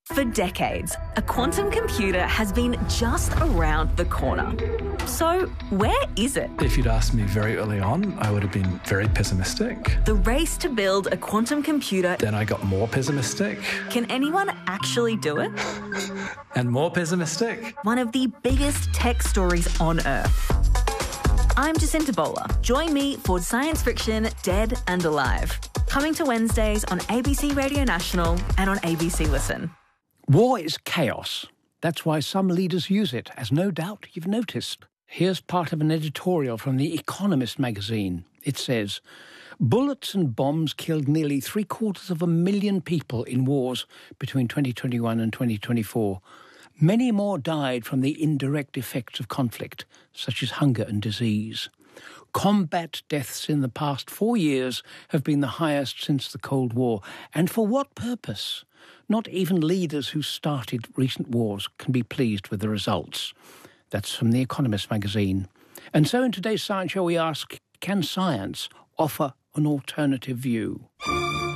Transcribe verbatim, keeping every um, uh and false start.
For decades, a quantum computer has been just around the corner. So, where is it? If you'd asked me very early on, I would have been very pessimistic. The race to build a quantum computer. Then I got more pessimistic. Can anyone actually do it? And more pessimistic. One of the biggest tech stories on Earth. I'm Jacinta Bowler. Join me for Science Friction Dead and Alive. Coming to Wednesdays on A B C Radio National and on A B C Listen. War is chaos. That's why some leaders use it, as no doubt you've noticed. Here's part of an editorial from The Economist magazine. It says, bullets and bombs killed nearly three quarters of a million people in wars between twenty twenty-one and twenty twenty-four. Many more died from the indirect effects of conflict, such as hunger and disease. Combat deaths in the past four years have been the highest since the Cold War. And for what purpose? Not even leaders who started recent wars can be pleased with the results. That's from The Economist magazine. And so in today's Science Show we ask, can science offer an alternative view?